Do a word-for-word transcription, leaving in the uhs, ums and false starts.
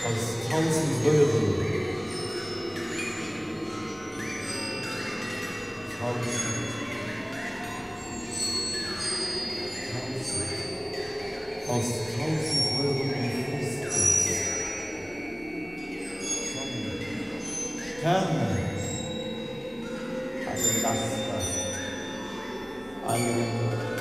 aus tausend Röhren, tausend, tausend, aus tausend Röhren umfasst es. Sonne, Sterne, alle Laster, alle